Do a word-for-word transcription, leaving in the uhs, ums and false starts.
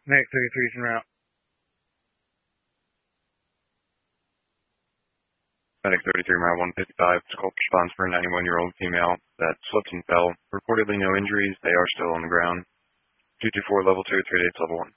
Medic thirty-three is en route. Medic thirty-three, mile one fifty-five, scope response for a ninety-one-year-old female that slipped and fell. Reportedly no injuries. They are still on the ground. two two four, level two, three dates, level one.